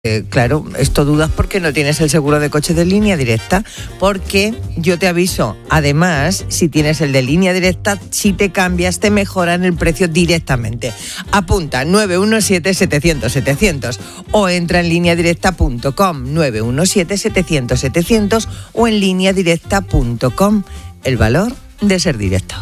Claro, esto dudas porque no tienes el seguro de coche de Línea Directa, porque yo te aviso, además, si tienes el de Línea Directa, si te cambias te mejoran el precio directamente. Apunta 917-700-700 o entra en lineadirecta.com, 917-700-700 o en lineadirecta.com. El valor de ser directo.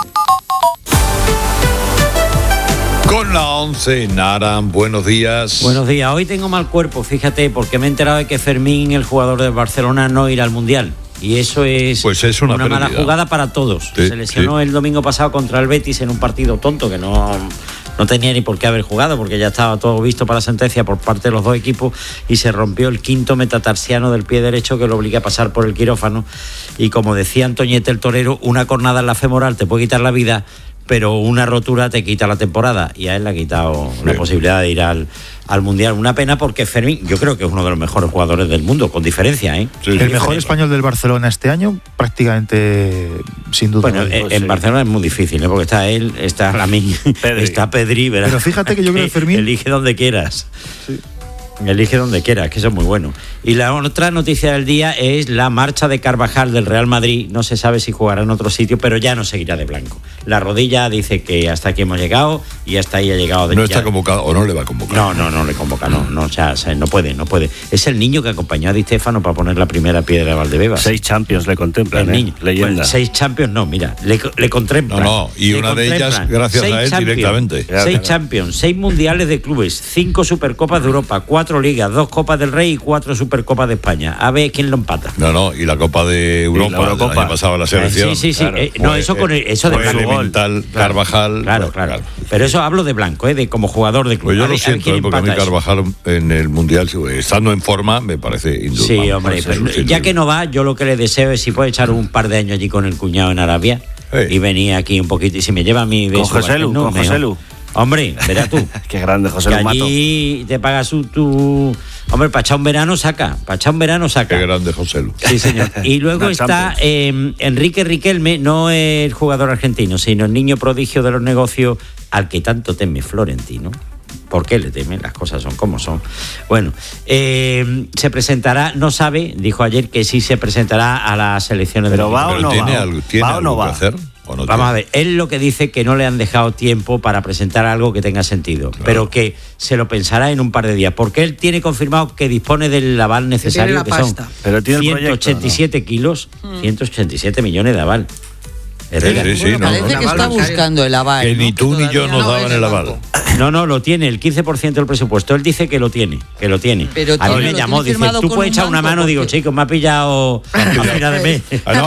Con la 11, Naran, buenos días. Buenos días. Hoy tengo mal cuerpo, fíjate, porque me he enterado de que Fermín, el jugador de Barcelona, no irá al Mundial. Y eso es, pues es una mala jugada para todos. Sí, se lesionó el domingo pasado contra el Betis en un partido tonto que no tenía ni por qué haber jugado, porque ya estaba todo visto para sentencia por parte de los dos equipos, y se rompió el quinto metatarsiano del pie derecho que lo obliga a pasar por el quirófano. Y como decía Antoñete el torero, una cornada en la femoral te puede quitar la vida, pero una rotura te quita la temporada, y a él le ha quitado la posibilidad de ir al Mundial. Una pena, porque Fermín, yo creo que es uno de los mejores jugadores del mundo, con diferencia, ¿eh? Sí, el mejor español del Barcelona este año, prácticamente, sin duda. Bueno, en Barcelona es muy difícil, ¿eh? Porque está él, está Lamine, está Pedri, ¿verdad? Pero fíjate que yo creo que Fermín... Elige donde quieras. Sí. Elige donde quieras, que eso es muy bueno. Y la otra noticia del día es la marcha de Carvajal del Real Madrid. No se sabe si jugará en otro sitio, pero ya no seguirá de blanco. La rodilla dice que hasta aquí hemos llegado y hasta ahí ha llegado. ¿No está convocado o no le va a convocar? No le convoca, no, o sea, no puede. Es el niño que acompañó a Di Stéfano para poner la primera piedra de Valdebebas. 6 Champions le contemplan, leyenda. Pues 6 Champions no, mira, le contemplan. Y una de ellas gracias a él directamente. 6 Champions, 6 Mundiales de clubes, 5 Supercopas de Europa, 4 Ligas, 2 Copas del Rey y 4 Supercopas de España. A ver quién lo empata. Y la Copa de Europa, el año pasado la selección. Sí. Claro. Eso de blanco. Elemental, Carvajal. Claro. Pero eso hablo de blanco, de como jugador de club. Pues yo lo siento, porque a mí Carvajal en el Mundial, estando en forma, me parece indudable. Sí, hombre, ya que no va, yo lo que le deseo es si puede echar un par de años allí con el cuñado en Arabia y venir aquí un poquito, y si me lleva a mí... Con José Lu. Hombre, verás tú. Qué grande, José Lu Mato. Allí te pagas tu... Hombre, para echar un verano saca. Qué grande, José Lu. Sí, señor. Y luego está Enrique Riquelme, no el jugador argentino, sino el niño prodigio de los negocios al que tanto teme Florentino. ¿Por qué le temen? Las cosas son como son. Bueno, se presentará, no sabe, dijo ayer que sí se presentará a las elecciones. Pero va o no va. ¿Tiene algo que hacer? Vamos a ver, él lo que dice que no le han dejado tiempo para presentar algo que tenga sentido, pero que se lo pensará en un par de días, porque él tiene confirmado que dispone del aval necesario, que son 187 kilos, 187 millones de aval. Parece que está buscando el aval. Que ni tú ni yo nos daban el aval. No, lo tiene, el 15% del presupuesto. Él dice que lo tiene. Pero a mí me llamó, dice, tú puedes echar una mano. Digo, chicos, me ha pillado a final de mes.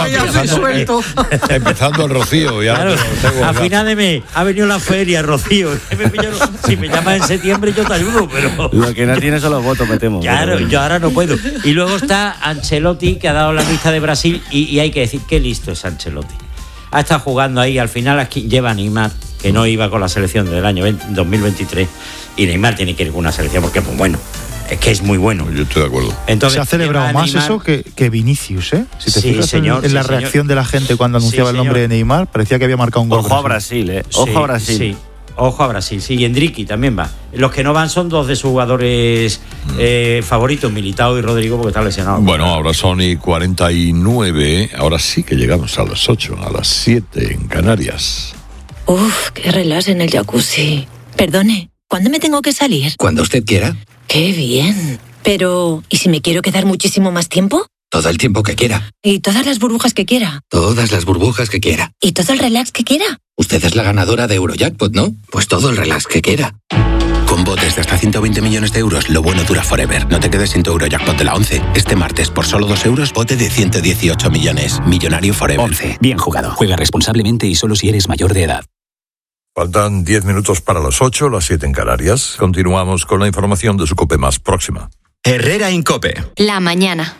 Empezando el Rocío. Claro, a final de mes ha venido la feria, Rocío. Si me llamas en septiembre yo te ayudo, pero... Lo que no tiene son los votos, me temo. Claro, yo ahora no puedo. Y luego está Ancelotti, que ha dado la lista de Brasil, y hay que decir qué listo es Ancelotti. Ha estado jugando ahí, al final aquí lleva a Neymar, que no iba con la selección del año 2023, y Neymar tiene que ir con una selección porque es muy bueno, es que es muy bueno. Yo estoy de acuerdo. Entonces, se ha celebrado más Neymar, eso que Vinicius, ¿eh? Si te fijas señor, en la reacción de la gente cuando anunciaba el nombre de Neymar, parecía que había marcado un gol. Ojo a Brasil, ¿eh? Ojo a Brasil. Sí. Ojo a Brasil, sí, y Endricky también va. Los que no van son 2 de sus jugadores favoritos, Militao y Rodrigo, porque están lesionados. Bueno, ahora son y 49, ahora sí que llegamos a las 8, a las 7 en Canarias. Uf, qué relax en el jacuzzi. Perdone, ¿cuándo me tengo que salir? Cuando usted quiera. Qué bien. Pero, ¿y si me quiero quedar muchísimo más tiempo? Todo el tiempo que quiera. ¿Y todas las burbujas que quiera? Todas las burbujas que quiera. ¿Y todo el relax que quiera? Usted es la ganadora de Eurojackpot, ¿no? Pues todo el relax que quiera. Con botes de hasta 120 millones de euros, lo bueno dura forever. No te quedes sin tu Eurojackpot de la 11. Este martes, por solo 2 euros, bote de 118 millones. Millonario forever. 11. Bien jugado. Juega responsablemente y solo si eres mayor de edad. Faltan 10 minutos para las 8, las 7 en Canarias. Continuamos con la información de su COPE más próxima. Herrera Incope. La mañana.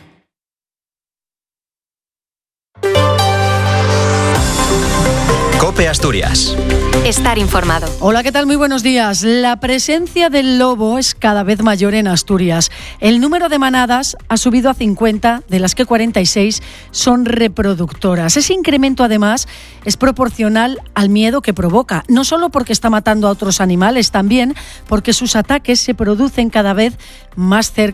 COPE Asturias. Estar informado. Hola, ¿qué tal? Muy buenos días. La presencia del lobo es cada vez mayor en Asturias. El número de manadas ha subido a 50, de las que 46 son reproductoras. Ese incremento, además, es proporcional al miedo que provoca, no solo porque está matando a otros animales, también porque sus ataques se producen cada vez más cerca